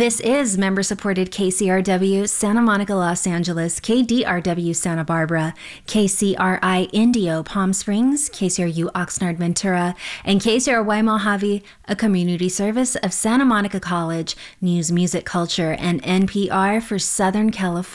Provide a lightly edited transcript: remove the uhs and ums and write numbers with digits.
This is member-supported KCRW Santa Monica, Los Angeles, KDRW Santa Barbara, KCRI Indio Palm Springs, KCRU Oxnard Ventura, and KCRY Mojave, a community service of Santa Monica College, News, Music, Culture, and NPR for Southern California.